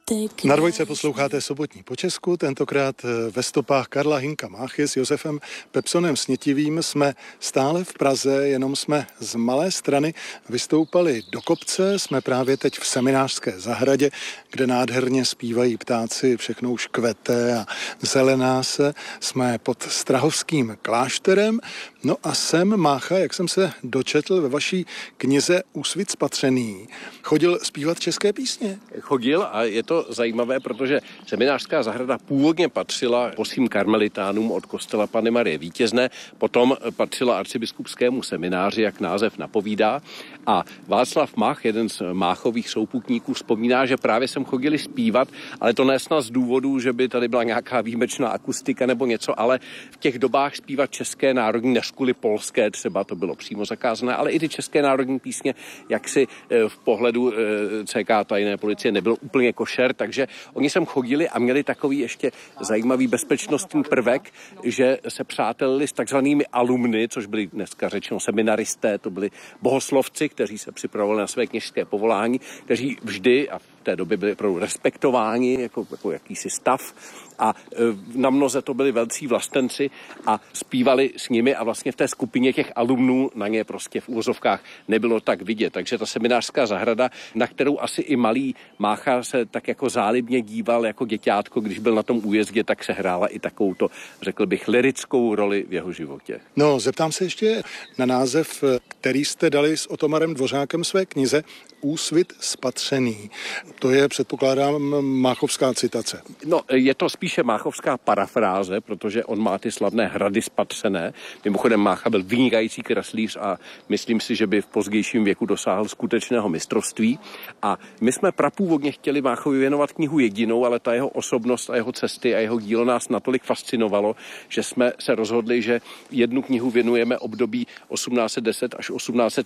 Na Dvojce posloucháte Sobotní po Česku, tentokrát ve stopách Karla Hynka Máchy s Josefem Pepsonem Snětivým. Jsme stále v Praze, jenom jsme z malé strany vystoupali do kopce. Jsme právě teď v Seminářské zahradě, kde nádherně zpívají ptáci, všechno už kvete a zelená se. Jsme pod Strahovským klášterem. No a sem Mácha, jak jsem se dočetl ve vaší knize Úsvit spatřený, chodil zpívat české písně. Chodil a je to zajímavé, protože Seminářská zahrada původně patřila polským karmelitánům od kostela Panny Marie Vítězné, potom patřila arcibiskupskému semináři, jak název napovídá. A Václav Mach, jeden z Máchových souputníků, vzpomíná, že právě sem chodili zpívat, ale to ne snad z důvodu, že by tady byla nějaká výjimečná akustika nebo něco, ale v těch dobách zpívat české národní, než kvůli polské třeba, to bylo přímo zakázané, ale i ty české národní písně, jak si v pohledu CK tajné policie nebyl úplně košer, takže oni sem chodili a měli takový ještě zajímavý bezpečnostní prvek, že se přátelili s takzvanými alumny, což byli dneska řečeno seminaristé, to byli bohoslovci, kteří se připravovali na své kněžské povolání, kteří vždy a v té době byli opravdu respektováni jako jakýsi stav a na mnoze to byli velcí vlastenci a zpívali s nimi a vlastně v té skupině těch alumnů na ně prostě v úvozovkách nebylo tak vidět. Takže ta Seminářská zahrada, na kterou asi i malý Mácha se tak jako zálibně díval jako děťátko, když byl na tom újezdě, tak se hrála i takovouto, řekl bych, lyrickou roli v jeho životě. No, zeptám se ještě na název, který jste dali s Otomarem Dvořákem své knize Úsvit spatřený. To je, předpokládám, máchovská citace. No, je to spíše máchovská parafráze, protože on má ty slavné hrady spatřené. Mimochodem Mácha byl vynikající kreslíř a myslím si, že by v pozdějším věku dosáhl skutečného mistrovství. A my jsme prapůvodně chtěli Máchovi věnovat knihu jedinou, ale ta jeho osobnost a jeho cesty a jeho dílo nás natolik fascinovalo, že jsme se rozhodli, že jednu knihu věnujeme období 1810 až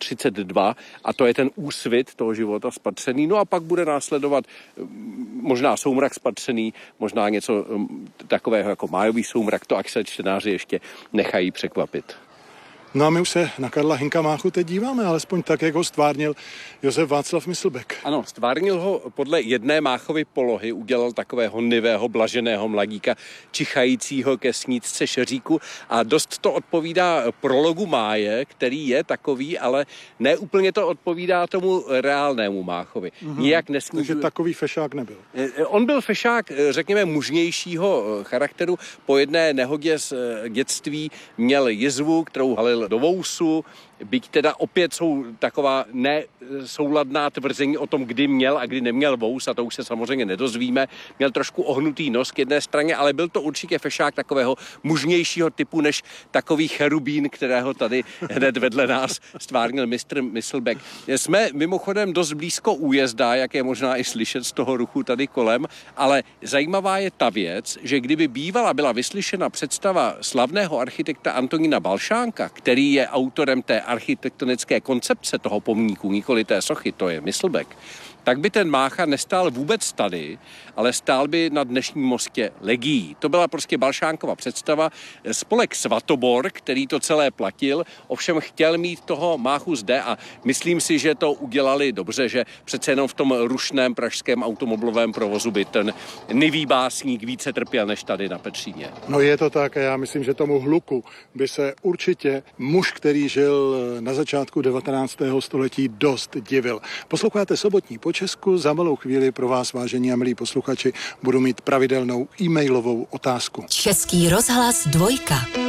1832 a to je ten úsvit toho života spatřený. No a pak bude následovat možná soumrak spatřený, možná něco takového jako májový soumrak, to ať se čtenáři ještě nechají překvapit. No a my už se na Karla Hynka Máchu teď díváme, alespoň tak, jak ho stvárnil Josef Václav Myslbek. Ano, stvárnil ho podle jedné Máchovy polohy, udělal takového nivého, blaženého mladíka, čichajícího ke snídce šeříku a dost to odpovídá prologu Máje, který je takový, ale ne úplně to odpovídá tomu reálnému Máchovi. Nijak nesnižuje. Takže takový fešák nebyl. On byl fešák, řekněme, mužnějšího charakteru. Po jedné nehodě z dětství měl jizvu, kterou halil do vousu, byť teda opět jsou taková nesouladná tvrzení o tom, kdy měl a kdy neměl vous, a to už se samozřejmě nedozvíme. Měl trošku ohnutý nos k jedné straně, ale byl to určitě fešák takového mužnějšího typu, než takový cherubín, kterého tady hned vedle nás stvárnil mistr Myslbek. Jsme mimochodem dost blízko újezda, jak je možná i slyšet z toho ruchu tady kolem, ale zajímavá je ta věc, že kdyby byla vyslyšena představa slavného architekta Antonína Balšánka, který je autorem té architektonické koncepce toho pomníku, nikoli té sochy, to je Myslbek, tak by ten Mácha nestál vůbec tady, ale stál by na dnešním mostě Legií. To byla prostě Balšánkova představa. Spolek Svatobor, který to celé platil, ovšem chtěl mít toho Máchu zde a myslím si, že to udělali dobře, že přece jenom v tom rušném pražském automobilovém provozu by ten nivý básník více trpěl než tady na Petříně. No je to tak a já myslím, že tomu hluku by se určitě muž, který žil na začátku 19. století, dost divil. Posloucháte Sobotní po Česku, za malou chvíli pro vás, vážení a milí posluchači, budu mít pravidelnou e-mailovou otázku. Český rozhlas 2.